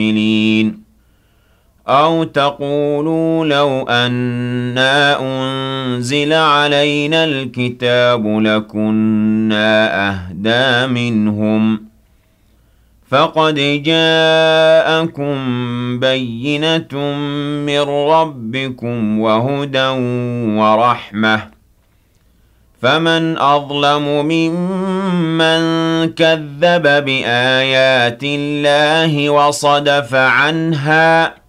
الْعَامِلِينَ أَوْ تَقُولُوا لَوْ أَنَّا أُنزِلَ عَلَيْنَا الْكِتَابُ لَكُنَّا أَهْدَىٰ مِنْهُمْ ۚ فَقَدْ جَاءَكُم بَيِّنَةٌ مِّن رَّبِّكُمْ وَهُدًى وَرَحْمَةٌ ۚ فَمَنْ أَظْلَمُ مِمَّن كَذَّبَ بِآيَاتِ اللَّهِ وَصَدَفَ عَنْهَا ۗ